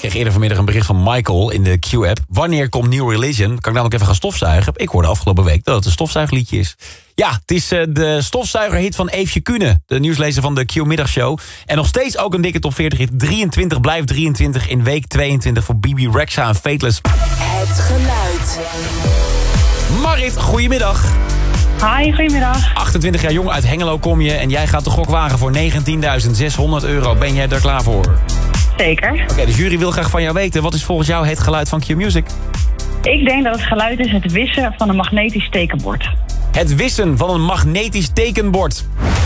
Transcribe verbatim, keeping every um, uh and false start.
kreeg eerder vanmiddag een bericht van Michael in de Q-app. Wanneer komt New Religion? Kan ik namelijk even gaan stofzuigen? Ik hoorde afgelopen week dat het een stofzuigliedje is. Ja, het is uh, de stofzuigerhit van Eefje Kuhne, de nieuwslezer van de Q-middagshow. En nog steeds ook een dikke top veertig hit. drieëntwintig blijft drieëntwintig in week tweeëntwintig voor B B Rexha en Fateless. Het geluid. Marit, goedemiddag. Hi, goedemiddag. achtentwintig jaar jong uit Hengelo kom je en jij gaat de gok wagen voor negentienduizend zeshonderd euro. Ben jij er klaar voor? Zeker. Oké, okay, de jury wil graag van jou weten. Wat is volgens jou het geluid van Q-Music? Ik denk dat het geluid is het wissen van een magnetisch tekenbord. Het wissen van een magnetisch tekenbord.